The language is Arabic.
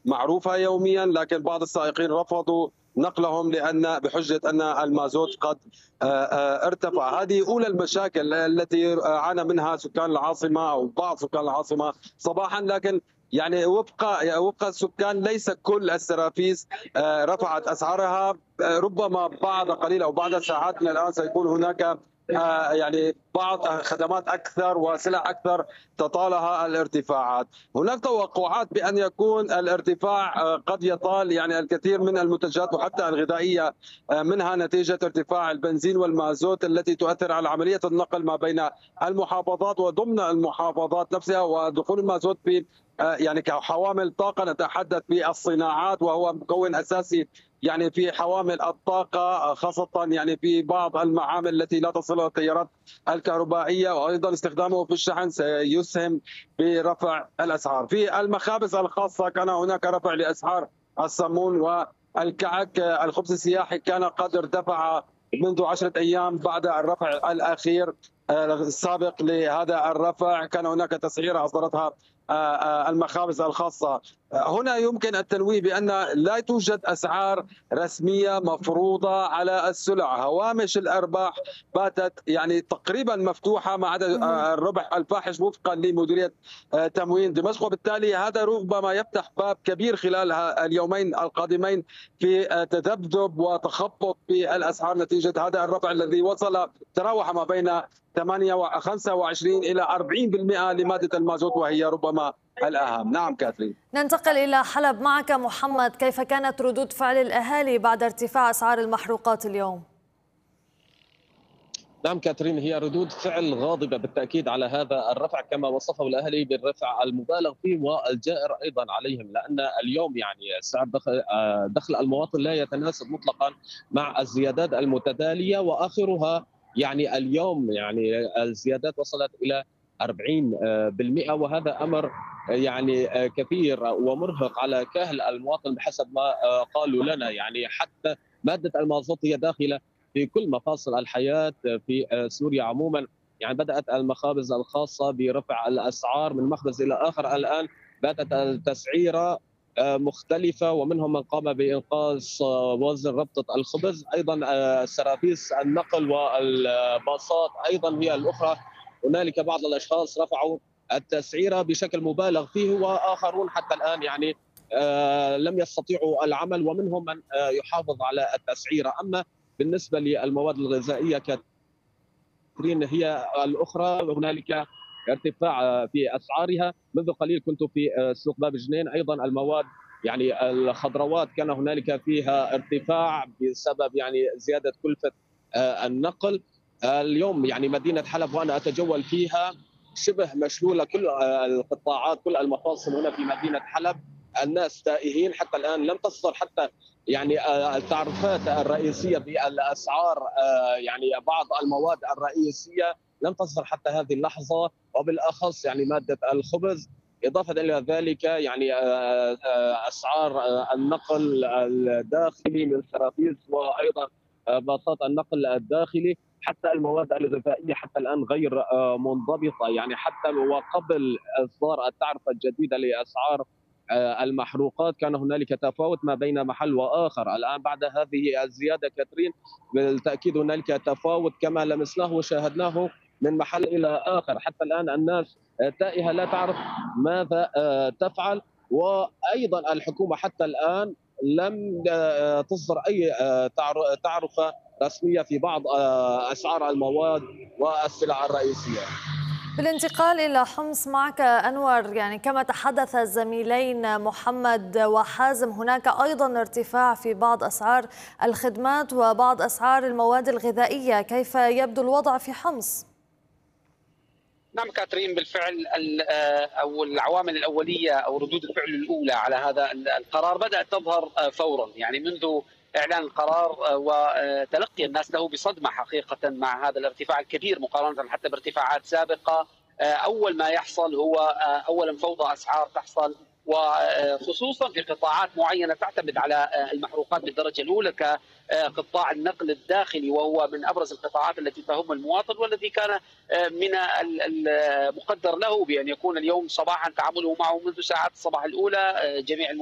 معروفة يوميا، لكن بعض السائقين رفضوا نقلهم لأن بحجة أن المازوت قد ارتفع. هذه أولى المشاكل التي عانى منها سكان العاصمة أو بعض سكان العاصمة صباحا، لكن يعني وفق السكان ليس كل السرافيس رفعت أسعارها. ربما بعد قليل أو بعد ساعات من الآن سيكون هناك يعني بعض خدمات أكثر وسلع أكثر تطالها الارتفاعات. هناك توقعات بأن يكون الارتفاع قد يطال يعني الكثير من المنتجات وحتى الغذائية، منها نتيجة ارتفاع البنزين والمازوت التي تؤثر على عملية النقل ما بين المحافظات وضمن المحافظات نفسها، ودخول المازوت في يعني كحوامل طاقة نتحدث في الصناعات، وهو مكون أساسي يعني في حوامل الطاقة، خاصة يعني في بعض المعامل التي لا تصلها التيارات الكهربائية، وأيضا استخدامه في الشحن سيسهم برفع الأسعار. في المخابز الخاصة كان هناك رفع لأسعار السمون والكعك. الخبز السياحي كان قد ارتفع منذ 10 أيام بعد الرفع الأخير السابق لهذا الرفع. كان هناك تسعيرة أصدرتها المخابز الخاصة. هنا يمكن التنويه بأن لا توجد أسعار رسمية مفروضة على السلع. هوامش الأرباح باتت يعني تقريبا مفتوحة ما عدا الربح الفاحش وفقا لمديرية تموين دمشق، وبالتالي هذا ربما يفتح باب كبير خلال اليومين القادمين في تذبذب وتخبط في الأسعار نتيجة هذا الرفع الذي وصل تراوح ما بين 25 إلى 40% لمادة المازوت، وهي ربما الأهم. نعم كاثرين. ننتقل إلى حلب معك محمد، كيف كانت ردود فعل الأهالي بعد ارتفاع أسعار المحروقات اليوم؟ نعم كاترين، هي ردود فعل غاضبة بالتأكيد على هذا الرفع، كما وصفه الأهلي بالرفع المبالغ فيه والجائر أيضا عليهم، لأن اليوم يعني سعر دخل المواطن لا يتناسب مطلقا مع الزيادات المتتالية، وآخرها يعني اليوم يعني الزيادات وصلت إلى 40%، وهذا أمر يعني كثير ومرهق على كاهل المواطن بحسب ما قالوا لنا. يعني حتى مادة المازوت هي داخلة في كل مفاصل الحياة في سوريا عموما. يعني بدأت المخابز الخاصة برفع الأسعار من مخبز إلى آخر. الآن باتت التسعيرة مختلفة، ومنهم من قام بإنقاص وزن ربطة الخبز. أيضا سرافيس النقل والباصات أيضا هي الأخرى، هنالك بعض الأشخاص رفعوا التسعيرة بشكل مبالغ فيه، وآخرون حتى الآن يعني لم يستطيعوا العمل، ومنهم من يحافظ على التسعيرة. أما بالنسبة للمواد الغذائية كاترين هي الأخرى، هنالك ارتفاع في أسعارها. منذ قليل كنت في سوق باب جنين، أيضا المواد يعني الخضروات كان هنالك فيها ارتفاع بسبب يعني زيادة كلفة النقل. اليوم يعني مدينة حلب وأنا أتجول فيها شبه مشلولة، كل القطاعات كل المفاصل هنا في مدينة حلب. الناس تائهين حتى الآن، لم تصدر حتى يعني التعرفات الرئيسية بالأسعار، يعني بعض المواد الرئيسية لم تصدر حتى هذه اللحظة، وبالأخص يعني مادة الخبز. إضافة إلى ذلك يعني أسعار النقل الداخلي من سرافيس وأيضا باصات النقل الداخلي، حتى المواد الغذائية حتى الآن غير منضبطة. يعني حتى وقبل إصدار التعرفة الجديدة لأسعار المحروقات كان هنالك تفاوت ما بين محل وآخر. الآن بعد هذه الزيادة كاترين بالتأكيد هنالك تفاوت كما لمسناه وشاهدناه من محل إلى آخر. حتى الآن الناس تائهة لا تعرف ماذا تفعل، وأيضا الحكومة حتى الآن لم تصدر أي تعرفة رسمية في بعض أسعار المواد والسلع الرئيسية. بالانتقال إلى حمص معك أنور، يعني كما تحدث الزميلين محمد وحازم هناك أيضا ارتفاع في بعض أسعار الخدمات وبعض أسعار المواد الغذائية، كيف يبدو الوضع في حمص؟ نعم كاترين، بالفعل او العوامل الاوليه او ردود الفعل الاولى على هذا القرار بدات تظهر فورا، يعني منذ اعلان القرار وتلقي الناس له بصدمه حقيقه مع هذا الارتفاع الكبير مقارنه حتى بارتفاعات سابقه. اول ما يحصل هو اولا فوضى اسعار تحصل، وخصوصا في قطاعات معينه تعتمد على المحروقات بالدرجه الاولى كقطاع النقل الداخلي، وهو من ابرز القطاعات التي تهم المواطن، والذي كان من المقدر له بان يكون اليوم صباحا تعامله معه منذ ساعات الصباح الاولى. جميع